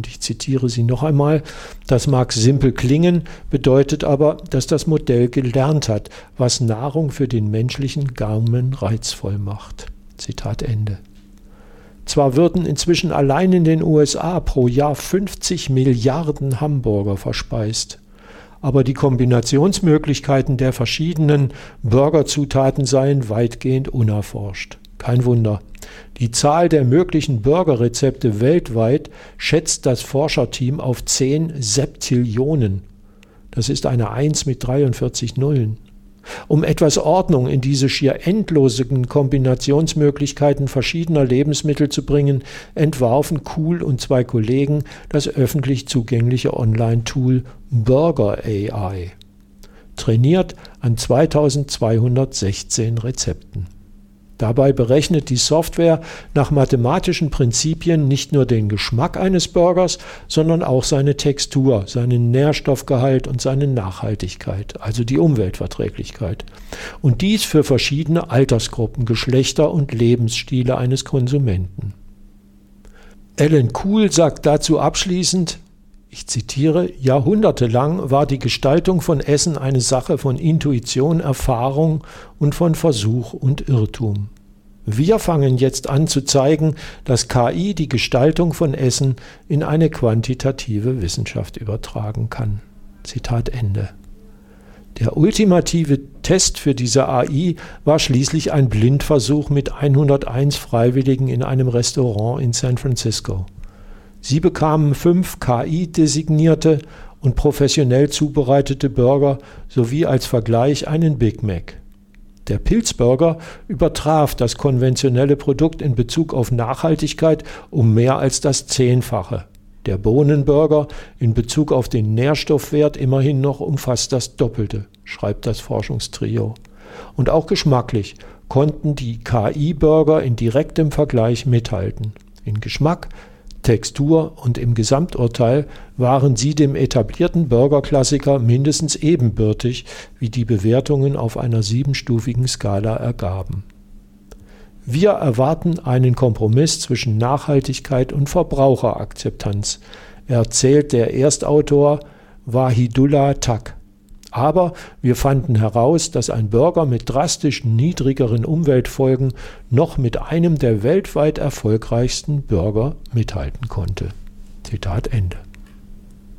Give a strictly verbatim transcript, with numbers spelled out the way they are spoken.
Und ich zitiere sie noch einmal: Das mag simpel klingen, bedeutet aber, dass das Modell gelernt hat, was Nahrung für den menschlichen Gaumen reizvoll macht. Zitat Ende. Zwar würden inzwischen allein in den U S A pro Jahr fünfzig Milliarden Hamburger verspeist, aber die Kombinationsmöglichkeiten der verschiedenen Burgerzutaten seien weitgehend unerforscht. Kein Wunder. Die Zahl der möglichen Burgerrezepte weltweit schätzt das Forscherteam auf zehn Septillionen. Das ist eine eins mit dreiundvierzig Nullen. Um etwas Ordnung in diese schier endlosen Kombinationsmöglichkeiten verschiedener Lebensmittel zu bringen, entwarfen Kuhl und zwei Kollegen das öffentlich zugängliche Online-Tool Burger A I, trainiert an zweitausendzweihundertsechzehn Rezepten. Dabei berechnet die Software nach mathematischen Prinzipien nicht nur den Geschmack eines Burgers, sondern auch seine Textur, seinen Nährstoffgehalt und seine Nachhaltigkeit, also die Umweltverträglichkeit. Und dies für verschiedene Altersgruppen, Geschlechter und Lebensstile eines Konsumenten. Alan Kuhl sagt dazu abschließend, ich zitiere: Jahrhundertelang war die Gestaltung von Essen eine Sache von Intuition, Erfahrung und von Versuch und Irrtum. Wir fangen jetzt an zu zeigen, dass K I die Gestaltung von Essen in eine quantitative Wissenschaft übertragen kann. Zitat Ende. Der ultimative Test für diese A I war schließlich ein Blindversuch mit hunderteins Freiwilligen in einem Restaurant in San Francisco. Sie bekamen fünf K I-designierte und professionell zubereitete Burger sowie als Vergleich einen Big Mac. Der Pilzburger übertraf das konventionelle Produkt in Bezug auf Nachhaltigkeit um mehr als das Zehnfache. Der Bohnenburger in Bezug auf den Nährstoffwert immerhin noch um fast das Doppelte, schreibt das Forschungstrio. Und auch geschmacklich konnten die K I-Burger in direktem Vergleich mithalten. In Geschmack, Textur und im Gesamturteil waren sie dem etablierten Burgerklassiker mindestens ebenbürtig, wie die Bewertungen auf einer siebenstufigen Skala ergaben. Wir erwarten einen Kompromiss zwischen Nachhaltigkeit und Verbraucherakzeptanz, erzählt der Erstautor Wahidullah Tak. Aber wir fanden heraus, dass ein Burger mit drastisch niedrigeren Umweltfolgen noch mit einem der weltweit erfolgreichsten Burger mithalten konnte. Zitat Ende.